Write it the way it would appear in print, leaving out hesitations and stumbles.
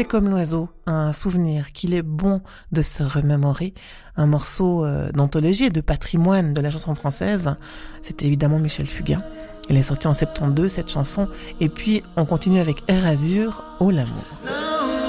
C'est comme l'oiseau, un souvenir qu'il est bon de se remémorer, un morceau d'anthologie et de patrimoine de la chanson française. C'était évidemment Michel Fugain. Elle est sortie en 72, cette chanson. Et puis, on continue avec Air Azur, Oh l'amour.